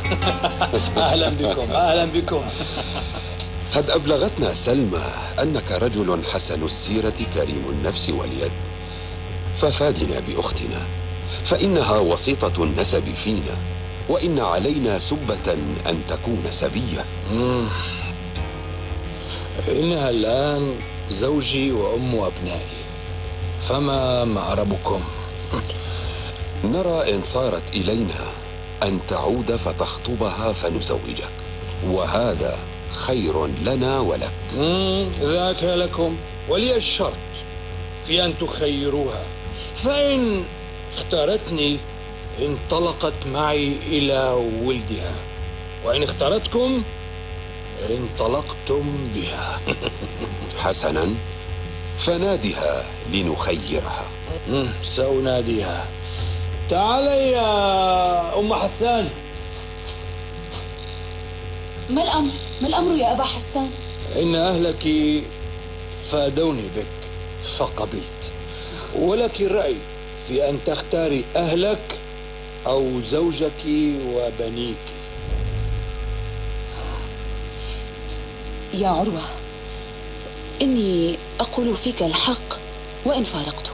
أهلا بكم، أهلا بكم. قد أبلغتنا سلمى أنك رجل حسن السيرة كريم النفس واليد، ففادنا بأختنا، فإنها وسيطة النسب فينا، وإن علينا سبة أن تكون سبية. إنها الآن زوجي وأم أبنائي، فما مأربكم؟ نرى إن صارت إلينا أن تعود فتخطبها فنزوجك، وهذا خير لنا ولك. ذاك لكم، ولي الشرط في أن تخيروها، فإن اختارتني انطلقت معي إلى ولدها، وإن اختارتكم انطلقتم بها. حسنا، فنادها لنخيرها. سأناديها. تعالي يا أم حسان. ما الأمر؟ ما الأمر يا أبا حسان؟ إن أهلك فادوني بك فقبلت، ولك الرأي في أن تختاري أهلك أو زوجك وبنيك. يا عروة، إني أقول فيك الحق وإن فارقتك.